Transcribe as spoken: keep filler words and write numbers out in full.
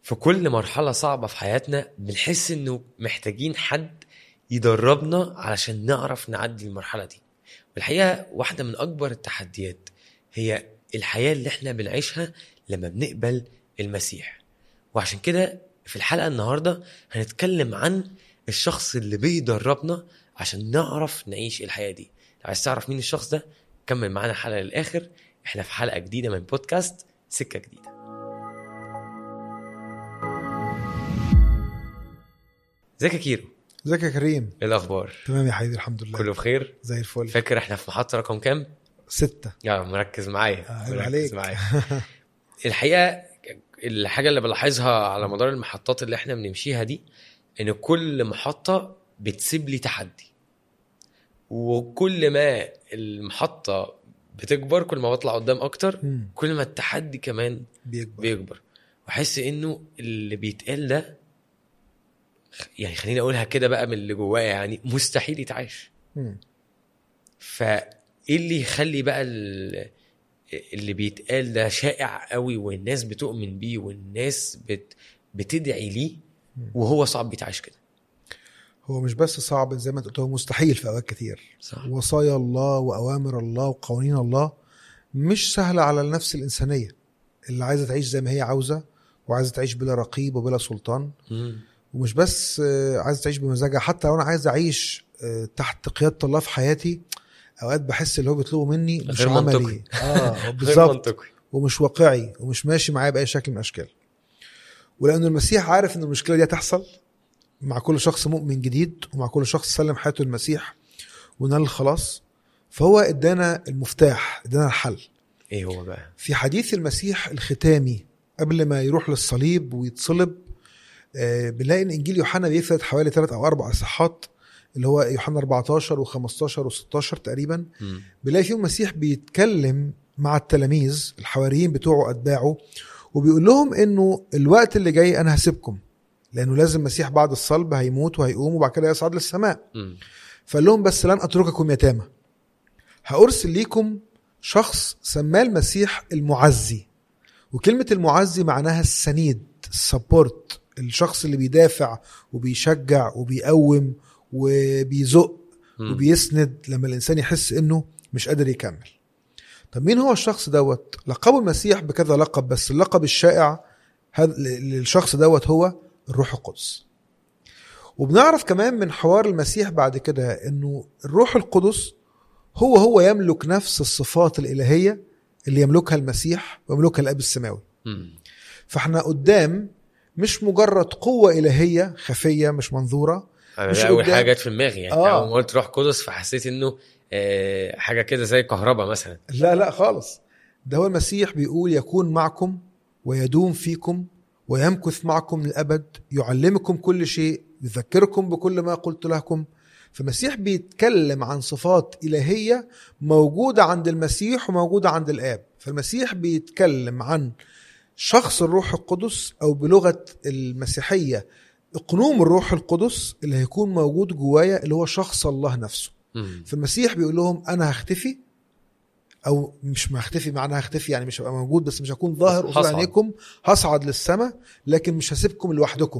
في كل مرحلة صعبة في حياتنا بنحس انه محتاجين حد يدربنا علشان نعرف نعدي المرحلة دي. والحقيقة واحدة من اكبر التحديات هي الحياة اللي احنا بنعيشها لما بنقبل المسيح. وعشان كده في الحلقة النهاردة هنتكلم عن الشخص اللي بيدربنا عشان نعرف نعيش الحياة دي. لو عايز تعرف مين الشخص ده كمل معانا الحلقة للآخر. احنا في حلقة جديدة من بودكاست سكة جديدة. ازيك يا كيرو؟ ازيك يا كريم؟ ايه الاخبار؟ تمام يا حبيبي، الحمد لله كله بخير زي الفل. فاكر احنا في محطة رقم كام؟ ستة. يا مركز معايا. آه مركز معايا. الحقيقة الحاجة اللي بلاحظها على مدار المحطات اللي احنا بنمشيها دي ان كل محطة بتسيب لي تحدي، وكل ما المحطة بتكبر كل ما بطلع قدام اكتر مم. كل ما التحدي كمان بيكبر, بيكبر. وحس انه اللي بيتقال ده يعني خليني اقولها كده بقى من اللي جوايا يعني مستحيل يتعاش. مم. فايه اللي يخلي بقى اللي بيتقال ده شائع قوي والناس بتؤمن بيه والناس بت بتدعي ليه وهو صعب يتعاش كده؟ هو مش بس صعب زي ما انت قلت، هو مستحيل في اوقات كتير. صح. وصايا الله واوامر الله وقوانين الله مش سهلة على النفس الانسانية اللي عايزة تعيش زي ما هي عاوزة، وعايزة تعيش بلا رقيب وبلا سلطان. مم. ومش بس عايزة تعيش بمزاجها، حتى لو انا عايز اعيش تحت قيادة الله في حياتي اوقات بحس اللي هو بيطلبه مني مش عملي. اه بالظبط. ومش واقعي ومش ماشي معايا باي شكل من الاشكال. ولأن المسيح عارف ان المشكلة دي هتحصل مع كل شخص مؤمن جديد ومع كل شخص سلم حياته المسيح ونال الخلاص، فهو ادانا المفتاح، ادانا الحل. ايه هو بقى؟ في حديث المسيح الختامي قبل ما يروح للصليب ويتصلب، آه بنلاقي ان انجيل يوحنا بيفرد حوالي ثلاث او اربع اصحاحات، اللي هو يوحنا أربعتاشر وخمستاشر وستاشر تقريبا. م. بنلاقي فيهم المسيح بيتكلم مع التلاميذ الحواريين بتوعه أتباعه، وبيقول لهم انه الوقت اللي جاي انا هسيبكم، لانه لازم المسيح بعد الصلب هيموت وهيقوم وبعد كده يصعد للسماء. م. فقال لهم بس لن اترككم يتامى، هأرسل ليكم شخص سماه المسيح المعزي. وكلمة المعزي معناها السنيد، السبورت، الشخص اللي بيدافع وبيشجع وبيقوم وبيزق وبيسند لما الإنسان يحس إنه مش قادر يكمل. طب مين هو الشخص دوت؟ لقب المسيح بكذا لقب، بس اللقب الشائع للشخص دوت هو الروح القدس. وبنعرف كمان من حوار المسيح بعد كده إنه الروح القدس هو هو يملك نفس الصفات الإلهية اللي يملكها المسيح ويملكها الأب السماوي. م. فاحنا قدام مش مجرد قوة إلهية خفية مش منظورة. مش أول حاجة جت في دماغي يعني آه. أول ما قلت روح قدس فحسيت إنه آه حاجة كده زي كهرباء مثلا. لا لا خالص، ده هو المسيح بيقول يكون معكم ويدوم فيكم ويمكث معكم للأبد، يعلمكم كل شيء، يذكركم بكل ما قلت لكم. فالمسيح بيتكلم عن صفات إلهية موجودة عند المسيح وموجودة عند الآب. فالمسيح بيتكلم عن شخص الروح القدس، أو بلغة المسيحية اقنوم الروح القدس اللي هيكون موجود جوايا، اللي هو شخص الله نفسه. فالمسيح بيقول لهم أنا هختفي، أو مش ما هختفي معناها هختفي يعني مش هبقى موجود، بس مش هكون ظاهر قصاد عينيكم، هصعد للسماء، لكن مش هسيبكم لوحدكم.